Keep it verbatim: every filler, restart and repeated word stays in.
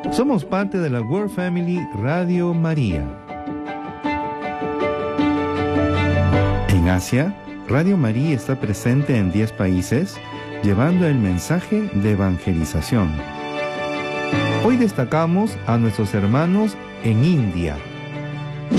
Somos parte de la World Family Radio María. En Asia, Radio María está presente en diez países, llevando el mensaje de evangelización. Hoy destacamos a nuestros hermanos en India.